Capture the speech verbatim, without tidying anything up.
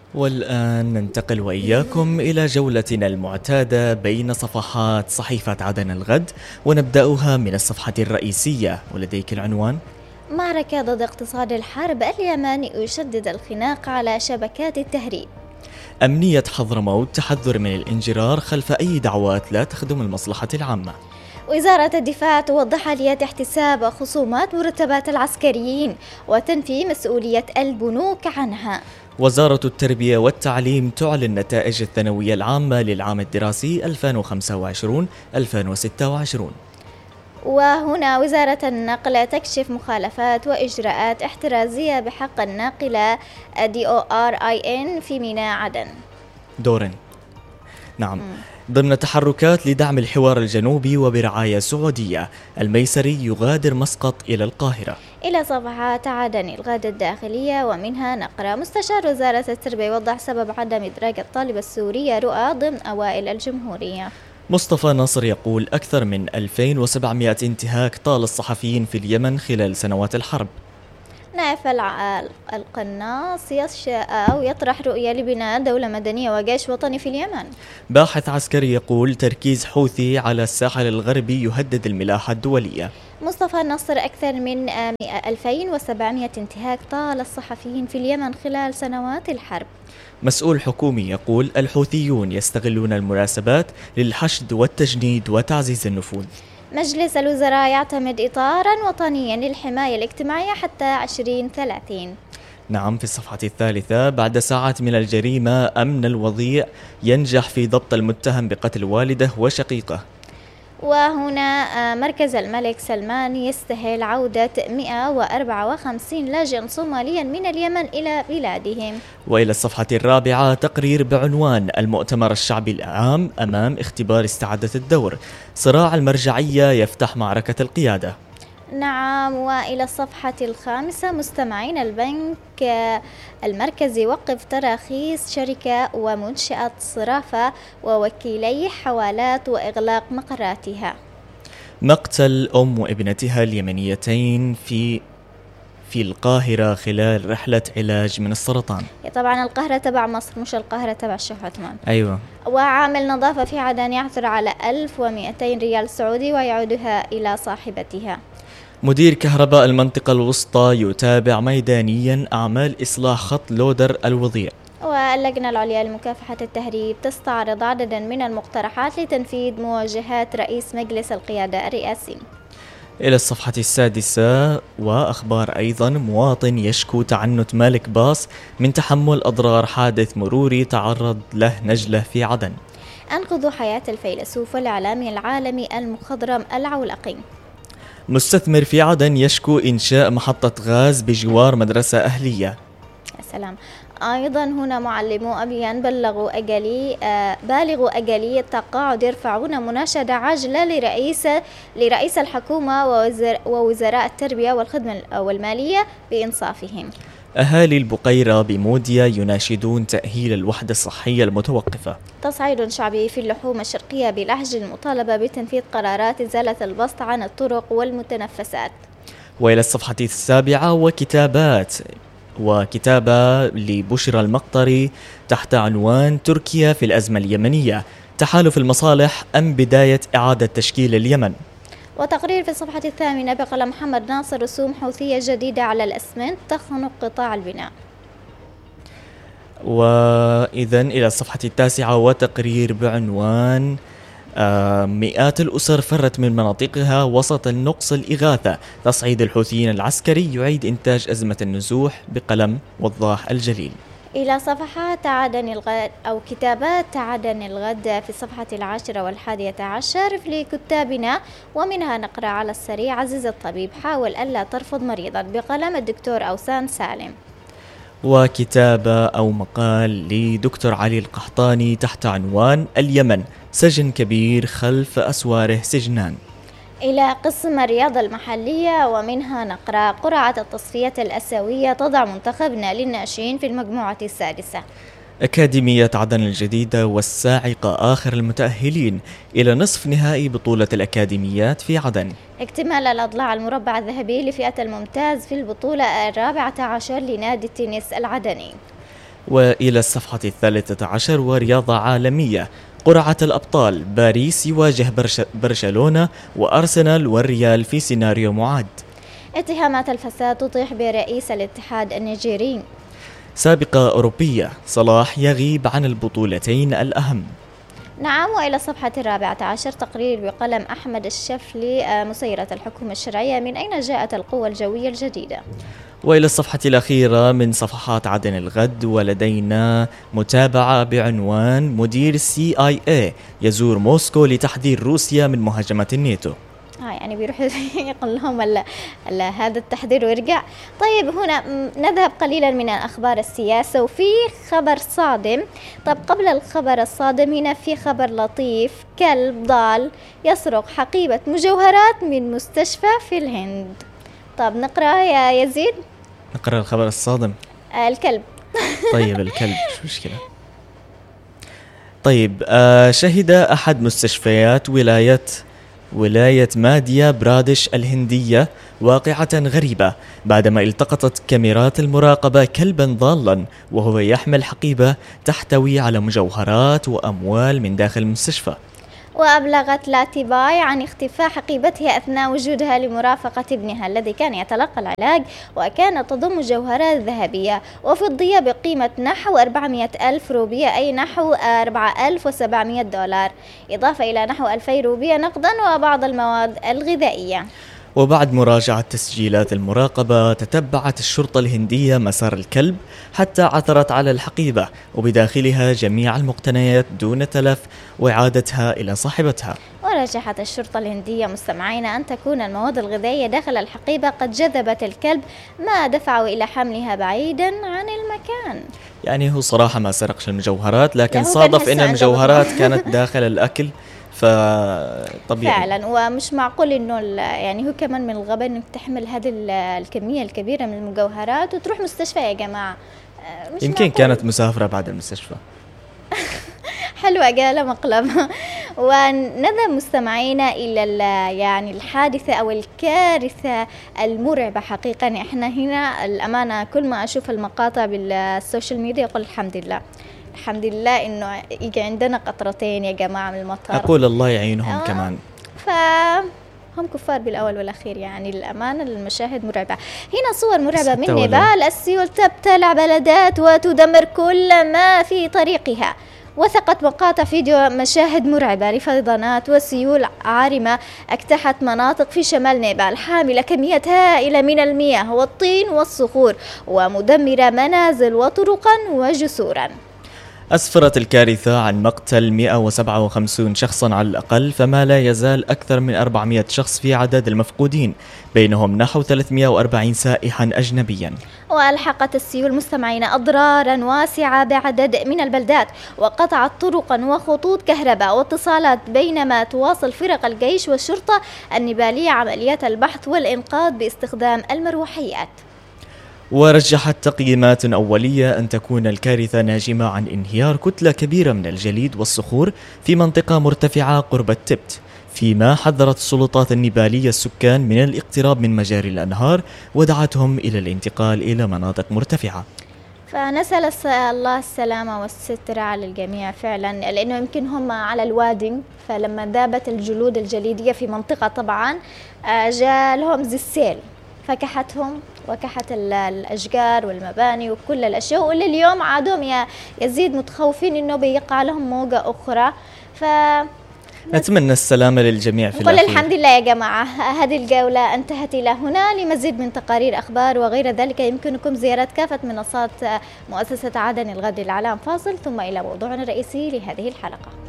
والآن ننتقل وإياكم إلى جولتنا المعتادة بين صفحات صحيفة عدن الغد، ونبدأها من الصفحة الرئيسية، ولديك العنوان: معركة ضد اقتصاد الحرب، اليمن يشدد الخناق على شبكات التهريب. أمنية حضرموت تحذر من الانجرار خلف أي دعوات لا تخدم المصلحة العامة. وزارة الدفاع توضح آليات احتساب خصومات مرتبات العسكريين وتنفي مسؤولية البنوك عنها. وزارة التربية والتعليم تعلن نتائج الثانوية العامة للعام الدراسي ألفين وخمسة وعشرين ألفين وستة وعشرين. وهنا وزارة النقل تكشف مخالفات وإجراءات احترازية بحق الناقلة دي أو آر آي إن في ميناء عدن. دورن. نعم. م. ضمن تحركات لدعم الحوار الجنوبي وبرعاية سعودية، الميسري يغادر مسقط إلى القاهرة. إلى صفحات عدن الغد الداخلية، ومنها نقرأ: مستشار وزارة التربية يوضح سبب عدم إدراج الطالبة السورية رؤى ضمن أوائل الجمهورية. مصطفى ناصر يقول: أكثر من ألفين وسبعمائة انتهاك طال الصحفيين في اليمن خلال سنوات الحرب. نايف القناص أو يطرح رؤية لبناء دولة مدنية وجيش وطني في اليمن. باحث عسكري يقول: تركيز حوثي على الساحل الغربي يهدد الملاحة الدولية. مصطفى نصر: أكثر من ألفين وسبعمائة انتهاك طال الصحفيين في اليمن خلال سنوات الحرب. مسؤول حكومي يقول: الحوثيون يستغلون المناسبات للحشد والتجنيد وتعزيز النفوذ. مجلس الوزراء يعتمد إطاراً وطنياً للحماية الاجتماعية حتى عشرين ثلاثين. نعم. في الصفحة الثالثة: بعد ساعات من الجريمة، أمن الوضيع ينجح في ضبط المتهم بقتل والده وشقيقه. وهنا مركز الملك سلمان يستهل عودة مئة وأربعة وخمسين لاجئا صوماليا من اليمن إلى بلادهم. وإلى الصفحة الرابعة: تقرير بعنوان المؤتمر الشعبي العام أمام اختبار استعادة الدور، صراع المرجعية يفتح معركة القيادة. نعم. وإلى الصفحة الخامسة: مستمعين البنك المركزي وقف تراخيص شركة ومنشأة صرافة ووكيلي حوالات وإغلاق مقراتها. مقتل أم وابنتها اليمنيتين في في القاهرة خلال رحلة علاج من السرطان. طبعا القاهرة تبع مصر، مش القاهرة تبع الشيخ عثمان. أيوة. وعامل نظافة في عدن يعثر على ألف ومئتين ريال سعودي ويعودها إلى صاحبتها. مدير كهرباء المنطقة الوسطى يتابع ميدانيا أعمال إصلاح خط لودر الوضيع. واللجنة العليا لمكافحة التهريب تستعرض عددا من المقترحات لتنفيذ موجهات رئيس مجلس القيادة الرئاسي. إلى الصفحة السادسة وأخبار أيضا: مواطن يشكو تعنت مالك باص من تحمل أضرار حادث مروري تعرض له نجلة في عدن. أنقذوا حياة الفيلسوف والإعلامي العالمي المخضرم العولقي. مستثمر في عدن يشكو إنشاء محطة غاز بجوار مدرسة أهلية. يا سلام. أيضا هنا معلمو أبيان بلغوا أجلي آه بالغوا أجلية التقاعد يرفعون مناشدة عاجلة لرئيس لرئيس الحكومة ووزر ووزراء التربية والخدمة والمالية بإنصافهم. أهالي البقيرة بموديا يناشدون تأهيل الوحدة الصحية المتوقفة. تصعيد شعبي في اللحوم الشرقية بلهج المطالبة بتنفيذ قرارات إزالة البسط عن الطرق والمتنفسات. وإلى الصفحة السابعة: وكتابات وكتابة لبشرى المقطري تحت عنوان تركيا في الأزمة اليمنية، تحالف المصالح أم بداية إعادة تشكيل اليمن. وتقرير في الصفحة الثامنة بقلم محمد ناصر: رسوم حوثية جديدة على الأسمنت تخنق قطاع البناء. وإذن إلى الصفحة التاسعة: وتقرير بعنوان آه مئات الأسر فرت من مناطقها وسط النقص الإغاثة، تصعيد الحوثيين العسكري يعيد إنتاج أزمة النزوح بقلم وضاح الجليل. إلى صفحات عدن الغد أو كتابات عدن الغد في الصفحة العاشرة والحادية عشر لكتابنا، ومنها نقرأ على السريع: عزيز الطبيب حاول ألا ترفض مريضا بقلم الدكتور أوسان سالم. وكتابة أو مقال لدكتور علي القحطاني تحت عنوان اليمن سجن كبير خلف أسواره سجنان. إلى قسم الرياضة المحلية، ومنها نقرأ: قرعة التصفية الأسيوية تضع منتخبنا للناشئين في المجموعة السادسة. أكاديمية عدن الجديدة والساعقة آخر المتأهلين إلى نصف نهائي بطولة الأكاديميات في عدن. اكتمال الأضلاع المربع الذهبي لفئة الممتاز في البطولة الرابعة عشر لنادي التنس العدني. وإلى الصفحة الثالثة عشر ورياضة عالمية. قرعة الأبطال، باريس يواجه برش برشلونة وأرسنال والريال في سيناريو معاد. اتهامات الفساد تطيح برئيس الاتحاد النيجيري. سابقة أوروبية، صلاح يغيب عن البطولتين الأهم. نعم. وإلى الصفحة الرابعة عشر تقرير بقلم أحمد الشفلي مسيرة الحكومة الشرعية، من أين جاءت القوة الجوية الجديدة. وإلى الصفحة الأخيرة من صفحات عدن الغد، ولدينا متابعة بعنوان مدير السي آي اي يزور موسكو لتحذير روسيا من مهاجمة الناتو. ها يعني بيروح يقول لهم ال ال هذا التحذير ويرجع. طيب هنا نذهب قليلا من أخبار السياسة وفي خبر صادم. طب قبل الخبر الصادم هنا في خبر لطيف، كلب ضال يسرق حقيبة مجوهرات من مستشفى في الهند. طب نقرأ يا يزيد. نقرأ الخبر الصادم. آه الكلب. طيب الكلب شو مشكلة. طيب آه شهد أحد مستشفيات ولاية ولاية ماديا برادش الهندية واقعة غريبة بعدما التقطت كاميرات المراقبة كلبا ضالا وهو يحمل حقيبة تحتوي على مجوهرات وأموال من داخل المستشفى. وأبلغت لاتيباي عن اختفاء حقيبتها أثناء وجودها لمرافقة ابنها الذي كان يتلقى العلاج، وكانت تضم مجوهرات ذهبية وفضية بقيمة نحو أربعمائة ألف روبية، أي نحو أربعة آلاف وسبعمائة دولار، إضافة إلى نحو ألفين روبية نقدا وبعض المواد الغذائية. وبعد مراجعة تسجيلات المراقبة تتبعت الشرطة الهندية مسار الكلب حتى عثرت على الحقيبة وبداخلها جميع المقتنيات دون تلف وإعادتها إلى صاحبتها. ورجحت الشرطة الهندية مستمعين أن تكون المواد الغذائية داخل الحقيبة قد جذبت الكلب، ما دفعه إلى حملها بعيدا عن المكان. يعني هو صراحة ما سرقش المجوهرات، لكن صادف أن المجوهرات كانت داخل الأكل، فطبيعي فعلا. ومش معقول انه يعني هو كمان من الغباء انك تحمل هذه الكميه الكبيره من المجوهرات وتروح مستشفى يا جماعه. مش يمكن معقول. كانت مسافره بعد المستشفى. حلوة قالة مقلب. ونذهب مستمعينا إلى يعني الحادثة أو الكارثة المرعبة حقيقة. إحنا هنا الأمانة كل ما أشوف المقاطع بالسوشيال ميديا أقول الحمد لله الحمد لله إنه يجي عندنا قطرتين يا جماعة من المطر. أقول الله يعينهم آه. كمان فهم كفار بالأول والأخير، يعني الأمانة المشاهد مرعبة. هنا صور مرعبة من نيبال، السيول تبتلع بلدات وتدمر كل ما في طريقها. وثقت مقاطع فيديو مشاهد مرعبة لفيضانات وسيول عارمة اجتاحت مناطق في شمال نيبال حاملة كميات هائلة من المياه والطين والصخور ومدمرة منازل وطرقا وجسورا. أسفرت الكارثة عن مقتل مئة وسبعة وخمسين شخصا على الأقل، فما لا يزال أكثر من أربعمائة شخص في عدد المفقودين، بينهم نحو ثلاثمائة وأربعين سائحا أجنبيا. وألحقت السيول مستمعين أضرارا واسعة بعدد من البلدات، وقطعت طرقا وخطوط كهرباء واتصالات، بينما تواصل فرق الجيش والشرطة النيبالية عمليات البحث والإنقاذ باستخدام المروحيات. ورجحت تقييمات أولية أن تكون الكارثة ناجمة عن انهيار كتلة كبيرة من الجليد والصخور في منطقة مرتفعة قرب التبت، فيما حذرت السلطات النيبالية السكان من الاقتراب من مجاري الأنهار ودعتهم إلى الانتقال إلى مناطق مرتفعة. فنسأل الله السلامة والستر على الجميع فعلا، لأنه يمكن هم على الوادي، فلما ذابت الجلود الجليدية في منطقة طبعا جاء لهم زي السيل فكحتهم وكحت الأشجار والمباني وكل الأشياء، واللي اليوم عادهم يا يزيد متخوفين إنه بيقع لهم موجة أخرى. ف نتمنى السلامة للجميع في الأخير. الحمد لله يا جماعة، هذه الجولة انتهت إلى هنا. لمزيد من تقارير أخبار وغير ذلك يمكنكم زيارة كافة منصات مؤسسة عدن الغد. الإعلام فاصل ثم إلى موضوعنا الرئيسي لهذه الحلقة.